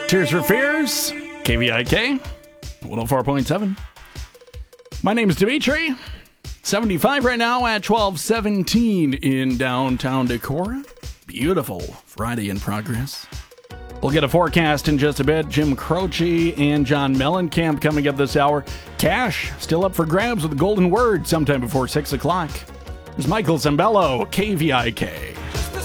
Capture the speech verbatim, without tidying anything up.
Tears for Fears, K V I K, one oh four point seven. My name is Dimitri. seventy-five right now at twelve seventeen in downtown Decorah. Beautiful Friday in progress. We'll get a forecast in just a bit. Jim Croce and John Mellencamp coming up this hour. Cash still up for grabs with the golden word sometime before six o'clock. There's Michael Zambello, K V I K.